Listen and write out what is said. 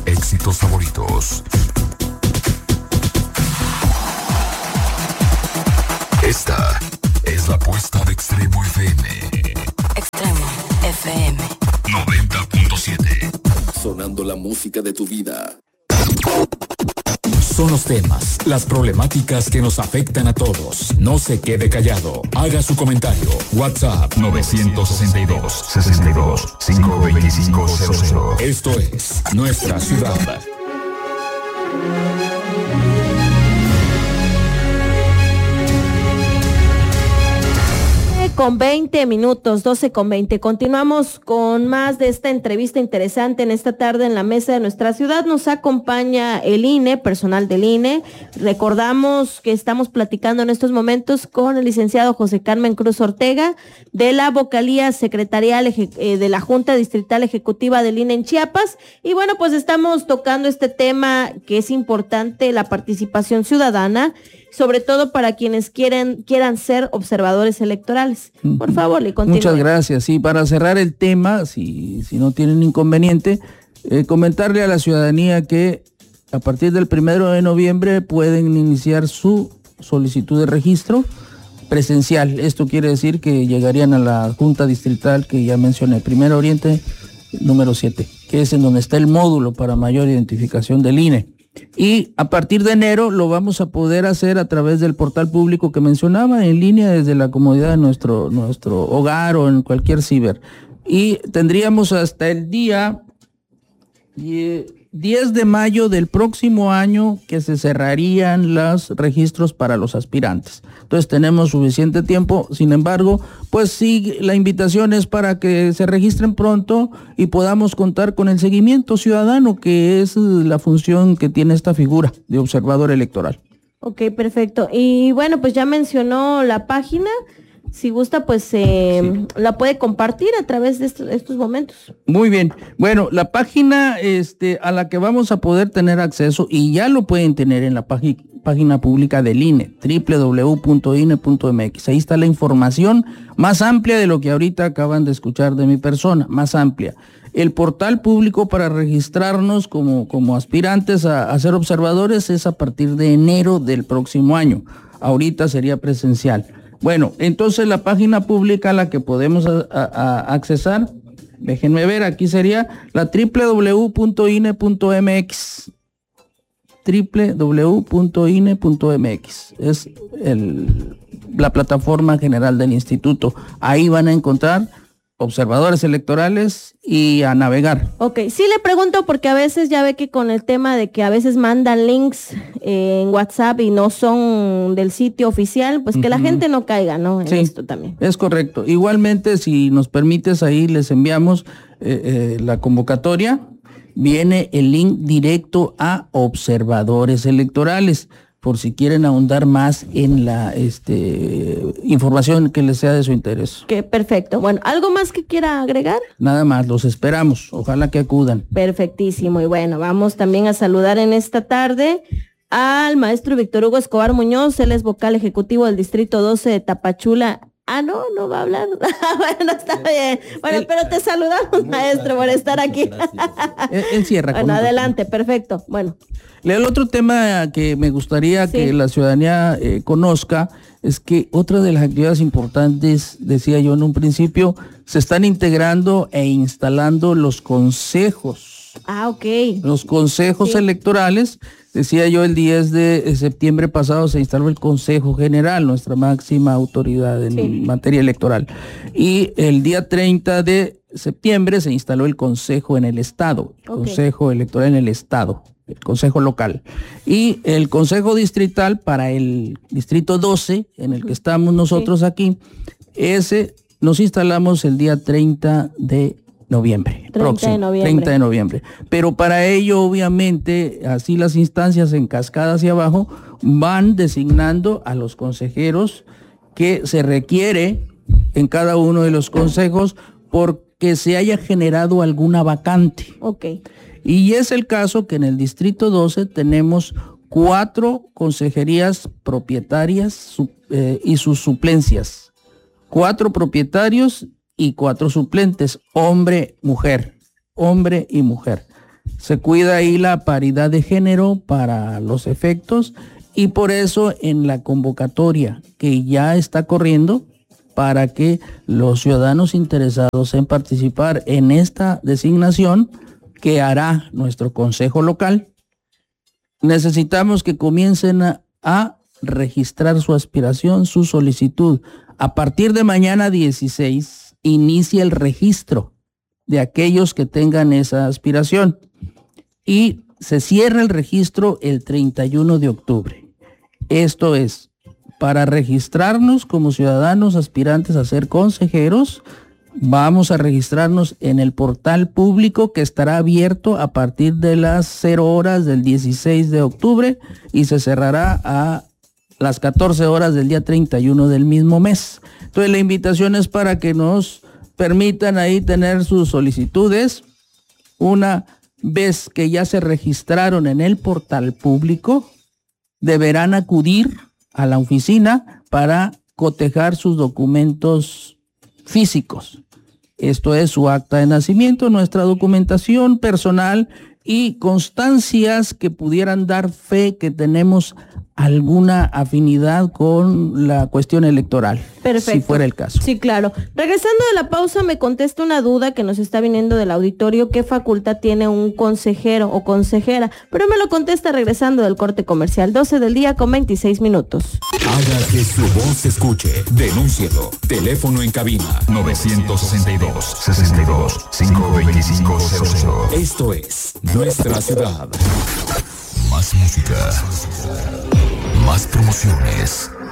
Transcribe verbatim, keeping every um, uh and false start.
éxitos favoritos. Esta es la apuesta de Extremo F M. Extremo F M noventa punto siete. Sonando la música de tu vida. Son los temas, las problemáticas que nos afectan a todos. No se quede callado. Haga su comentario. WhatsApp nueve seis dos, seis dos, cinco dos cinco cero cero. Esto es Nuestra Ciudad. Con veinte minutos, doce con veinte. Continuamos con más de esta entrevista interesante en esta tarde en la mesa de Nuestra Ciudad. Nos acompaña el I N E, personal del I N E. Recordamos que estamos platicando en estos momentos con el licenciado José Carmen Cruz Ortega de la vocalía secretarial eh, de la Junta Distrital Ejecutiva del I N E en Chiapas. Y bueno, pues estamos tocando este tema que es importante, la participación ciudadana, sobre todo para quienes quieren quieran ser observadores electorales. Por favor, le continúe. Muchas gracias. Sí, para cerrar el tema, si, si no tienen inconveniente, eh, comentarle a la ciudadanía que a partir del primero de noviembre pueden iniciar su solicitud de registro presencial. Esto quiere decir que llegarían a la Junta Distrital que ya mencioné, Primero Oriente número siete, que es en donde está el módulo para mayor identificación del I N E. Y a partir de enero lo vamos a poder hacer a través del portal público que mencionaba, en línea desde la comodidad de nuestro, nuestro hogar o en cualquier ciber. Y tendríamos hasta el día diez de mayo del próximo año que se cerrarían los registros para los aspirantes. Entonces tenemos suficiente tiempo. Sin embargo, pues sí, la invitación es para que se registren pronto y podamos contar con el seguimiento ciudadano, que es la función que tiene esta figura de observador electoral. Ok, perfecto. Y bueno, pues ya mencionó la página. Si gusta, pues eh, sí, la puede compartir a través de estos, estos momentos. Muy bien. Bueno, la página este, a la que vamos a poder tener acceso, y ya lo pueden tener en la página página pública del I N E, doble u doble u doble u punto i n e punto m x. Ahí está la información más amplia de lo que ahorita acaban de escuchar de mi persona, más amplia. El portal público para registrarnos como, como aspirantes a, a ser observadores es a partir de enero del próximo año. Ahorita sería presencial. Bueno, entonces la página pública a la que podemos a, a, a accesar, déjenme ver, aquí sería la doble u doble u doble u punto i n e punto m x. doble u doble u doble u punto i n e punto m x es el, la plataforma general del instituto. Ahí van a encontrar observadores electorales y a navegar. Ok, sí le pregunto porque a veces ya ve que con el tema de que a veces mandan links eh, en WhatsApp y no son del sitio oficial, pues que uh-huh. la gente no caiga, ¿no? En sí, esto también. Es correcto. Igualmente, si nos permites, ahí les enviamos eh, eh, la convocatoria. Viene el link directo a observadores electorales, por si quieren ahondar más en la este, información que les sea de su interés. Que perfecto. Bueno, ¿algo más que quiera agregar? Nada más, los esperamos. Ojalá que acudan. Perfectísimo. Y bueno, vamos también a saludar en esta tarde al maestro Víctor Hugo Escobar Muñoz. Él es vocal ejecutivo del Distrito doce de Tapachula. Ah, no, no va a hablar. Bueno, está bien. Bueno, él, pero te saludamos, maestro, por estar aquí. Él, él cierra. Bueno, adelante, perfecto. Bueno. El otro tema que me gustaría sí. que la ciudadanía eh, conozca es que otra de las actividades importantes, decía yo en un principio, se están integrando e instalando los consejos. Ah, ok. Los consejos sí. electorales. Decía yo, el diez de septiembre pasado se instaló el Consejo General, nuestra máxima autoridad en sí. materia electoral. Y el día treinta de septiembre se instaló el Consejo en el Estado, el okay. Consejo Electoral en el Estado, el Consejo Local. Y el Consejo Distrital para el Distrito doce, en el que estamos nosotros sí. aquí, ese nos instalamos el día treinta de noviembre, próximo, de noviembre. treinta de noviembre. Pero para ello, obviamente, así las instancias en cascada hacia abajo van designando a los consejeros que se requiere en cada uno de los consejos porque se haya generado alguna vacante. Ok. Y es el caso que en el Distrito doce tenemos cuatro consejerías propietarias su, eh, y sus suplencias. Cuatro propietarios y cuatro suplentes, hombre, mujer, hombre y mujer. Se cuida ahí la paridad de género para los efectos y por eso en la convocatoria que ya está corriendo para que los ciudadanos interesados en participar en esta designación que hará nuestro consejo local, necesitamos que comiencen a, a registrar su aspiración, su solicitud. A partir de mañana dieciséis inicia el registro de aquellos que tengan esa aspiración y se cierra el registro el treinta y uno de octubre. Esto es, para registrarnos como ciudadanos aspirantes a ser consejeros, vamos a registrarnos en el portal público que estará abierto a partir de las cero horas del dieciséis de octubre y se cerrará a las catorce horas del día treinta y uno del mismo mes. Entonces la invitación es para que nos permitan ahí tener sus solicitudes. Una vez que ya se registraron en el portal público, deberán acudir a la oficina para cotejar sus documentos físicos. Esto es su acta de nacimiento, nuestra documentación personal y constancias que pudieran dar fe que tenemos alguna afinidad con la cuestión electoral. Perfecto. Si fuera el caso. Sí, claro. Regresando de la pausa, me contesta una duda que nos está viniendo del auditorio. ¿Qué facultad tiene un consejero o consejera? Pero me lo contesta regresando del corte comercial. doce del día con veintiséis minutos. Haga que su voz se escuche. Denúncielo. Teléfono en cabina nueve seis dos, seis dos, cinco dos cinco cero cero. Esto es Nuestra Ciudad. Más música. Más promociones.